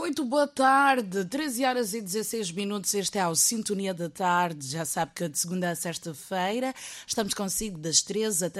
Muito boa tarde, 13 horas e 16 minutos, este é o Sintonia da Tarde, já sabe que de segunda a sexta-feira estamos consigo das 13 até